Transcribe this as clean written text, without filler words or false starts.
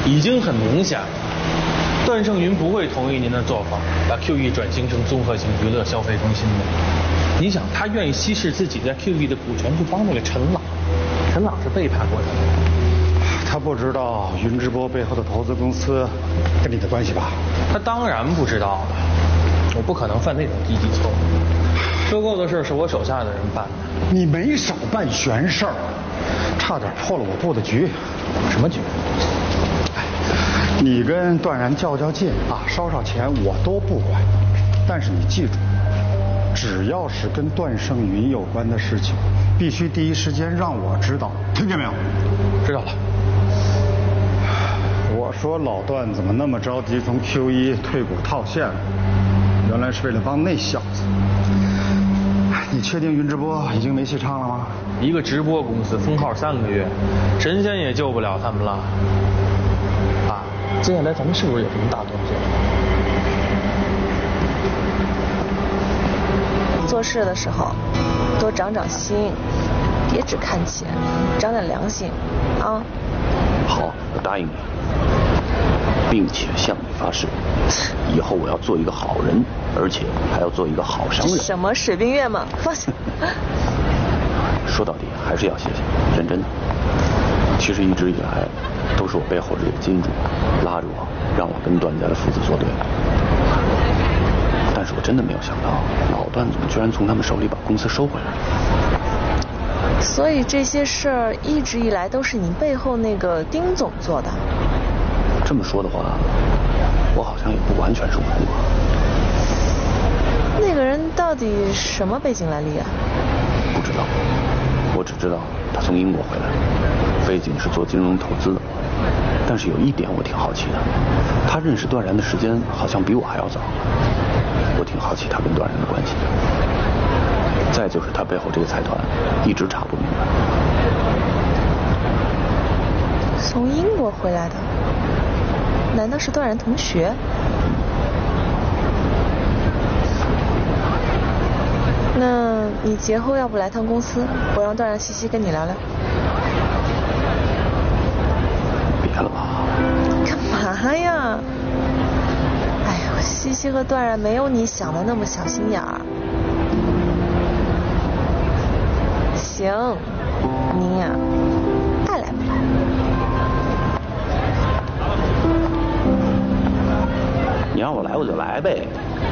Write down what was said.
已经很明显了，段胜云不会同意您的做法，把 QE 转型成综合性娱乐消费中心的。你想，他愿意稀释自己在 QE 的股权去帮那个陈朗，陈朗是背叛过他的。 他不知道云直播背后的投资公司跟你的关系吧？ 他当然不知道了，我不可能犯那种低级错误。收购的事是我手下的人办的。 你没少办悬事儿，差点破了我布的局。 什么局？ 你跟段然较劲啊，烧钱我都不管，但是你记住，只要是跟段胜云有关的事情，必须第一时间让我知道，听见没有？ 知道了。 我说老段怎么那么着急从 Q1 退股套现，原来是为了帮那小子。你确定云直播已经没戏唱了吗？ 一个直播公司封号3个月，神仙也救不了他们了。啊，接下来咱们是不是有什么大动作？ 做事的时候多长心，别只看钱，长点良心啊！ 好，我答应你，并且向你发誓，以后我要做一个好人，而且还要做一个好商人。 什么水冰月嘛，放下。 说到底还是要谢谢你，认真的。其实一直以来都是我背后这个金主拉着我，让我跟段家的父子作对。但是我真的没有想到，老段总居然从他们手里把公司收回来了。 所以这些事儿一直以来都是你背后那个丁总做的。 这么说的话，我好像也不完全是无辜啊。 那个人到底什么背景来历啊？ 不知道，我只知道他从英国回来，背景是做金融投资的。但是有一点我挺好奇的，他认识段然的时间好像比我还要早。我挺好奇他跟段然的关系。再就是他背后这个财团一直查不明白。 从英国回来的，难道是段然同学？那你节后要不来趟公司，我让段然细细跟你聊聊。 别了吧。 干嘛呀？哎呦，西西和段然没有你想的那么小心眼儿。行，你呀，爱来不来？ 你让我来我就来呗。